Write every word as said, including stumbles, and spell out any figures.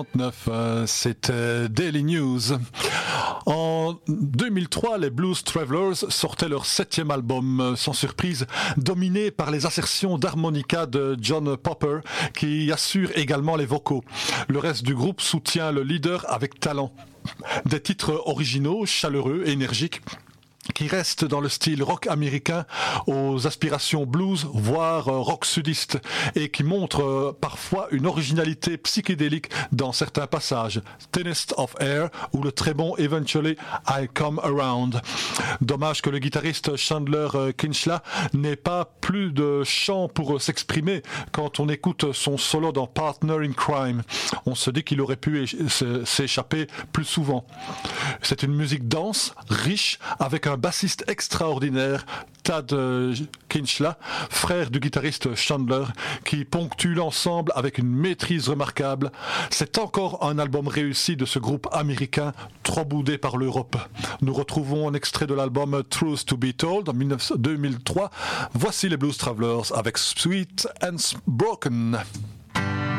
neuf, euh, c'était Daily News. En deux mille trois, les Blues Travelers sortaient leur septième album, sans surprise, dominé par les assertions d'harmonica de John Popper, qui assure également les vocaux. Le reste du groupe soutient le leader avec talent. Des titres originaux, chaleureux, énergiques, qui reste dans le style rock américain aux aspirations blues, voire rock sudiste, et qui montre euh, parfois une originalité psychédélique dans certains passages. Thinnest of Air ou le très bon Eventually I Come Around. Dommage que le guitariste Chandler Kinchla n'ait pas plus de chant pour s'exprimer quand on écoute son solo dans Partner in Crime. On se dit qu'il aurait pu s'échapper plus souvent. C'est une musique dense, riche, avec un bassiste extraordinaire, Tad Kinchla, frère du guitariste Chandler, qui ponctue l'ensemble avec une maîtrise remarquable. C'est encore un album réussi de ce groupe américain, trop boudé par l'Europe. Nous retrouvons un extrait de l'album Truth to be Told en deux mille trois. Voici les Blues Travelers avec Sweet and Broken.